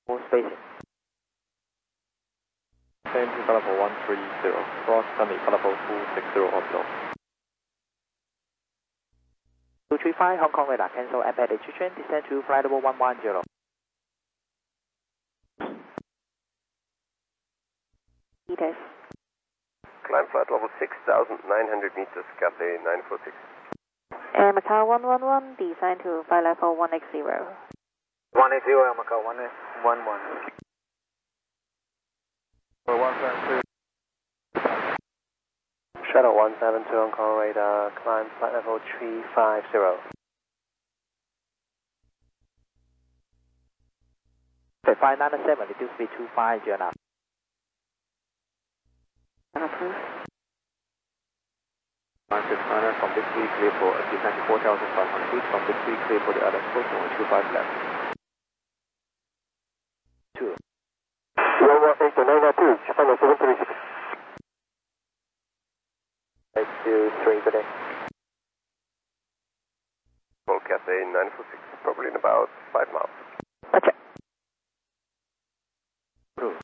Full spacing. Same to Colorful 130. Cross Sunny Colorful 260 orbital. 235 Hong Kong radar cancel impact attrition, descend to flight level 110. Meters. Climb flight level 6,900 meters, Cathay 946. Air Macau 111, descend to flight level 180. 180 Air Macau 111. 172. Shuttle 172 Hong Kong radar, climb flight level 350. Flight 907, reduce speed 250 now. Approved. 1600 from Big 3 clear for descent to 4,500 feet. From Big 3 clear for the other approach on 25 left. 2. 118 China 736. 823, good day. Full Cathay 946, probably in about 5 miles. Okay. Approved.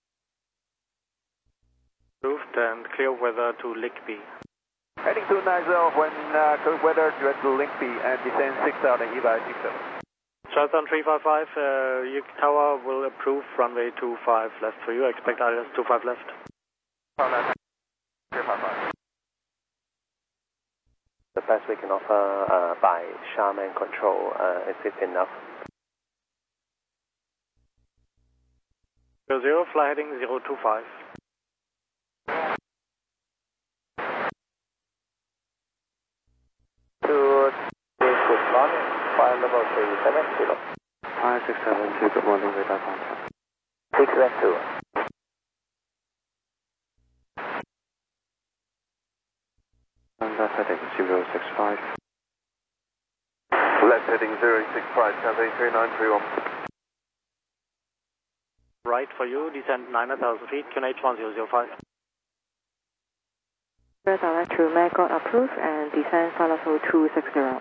Approved and clear weather to Lickby. Heading 290 when good weather direct to Linkby and descend 6,000 EVA 60. Southern 355, Yuki Tower will approve runway 25 left for you. Expect ILS 25 left. 355. The best we can offer by Charman control, is it enough? 00, fly heading 025. Good morning, flight level 370. 5672, good morning, radar contact. 672. And left heading 065. Left heading 065, Cathay 3931. Right for you, descend 9,000 feet, QNH 1005. Direct to Magog approved and descend flight level 260.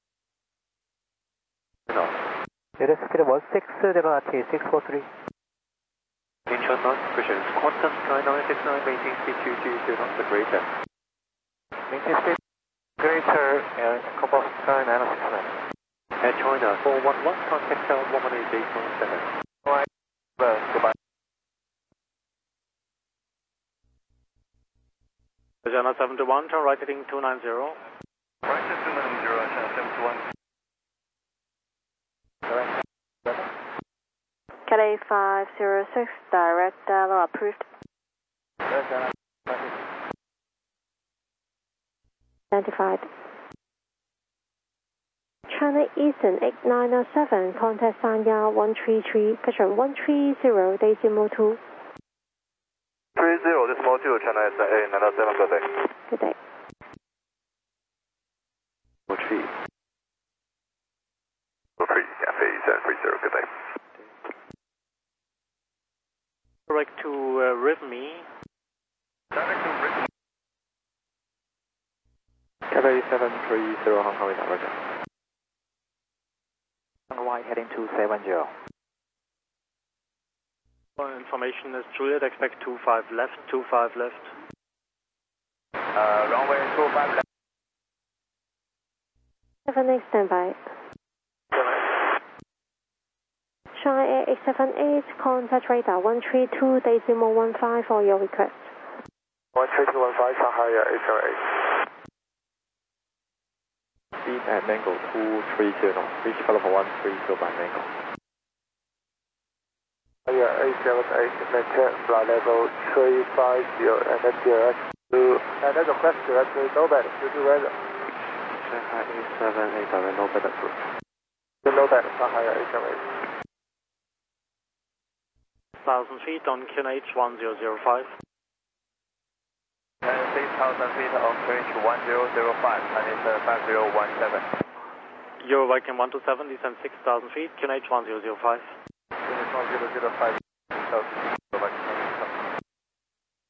Unit speed was 6, 643. Incheon North, Christian, Quantum Sky 969, maintain speed 220 knots the greater. Maintain speed greater and compost sky 969. Air China 411, contact cloud 118.7. Alright, goodbye. China 71, turn right heading 290. Right to 290, China 71. Cathay 506, direct dial approved. 95. China Eastern 8907, contact Sanya 133, Gachon 130, decimal 2. 30, decimal 2, China Eastern 8907, good day. Good day. 43. 03, Cathay 730, good day. Direct to Rivme. Direct to Rivme. Cathay 730, Hong Kong radar, roger. Right heading 270. Information is Juliet, expect 25 left, 25 left. Runway 25 left. 78 standby. Shy Air 878, contact radar 132, decimal 15 for your request. 13215, Shanghai Air 878. Speed at Mango 230 knots, reach Colorful 130 by Mango. Air 878, maintain flight level 350 and then direct to, and then request direct to Nobel, due to weather. Shanghai 878, direct Nobel approved. Nobel, Shanghai Air 878. 1,000 feet on QNH 1005. 6,000 feet on QNH 1005, and it's 5017. Euro Viking 127, descend 6,000 feet, QNH 1005. QNH 1005,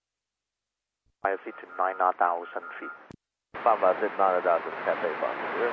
5 feet to 9,000 feet. 5 feet 9,000 Cathay 5.